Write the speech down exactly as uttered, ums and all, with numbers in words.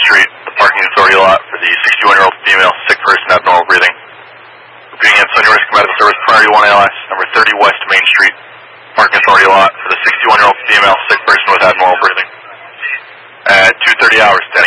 Street, the parking authority lot for the sixty-one-year-old female, sick person, abnormal breathing. Repeating again, Sunny Rescue Medical Service, priority one A L S, number thirty West Main Street, parking authority lot for the sixty-one-year-old female, sick person with abnormal breathing. At two thirty hours.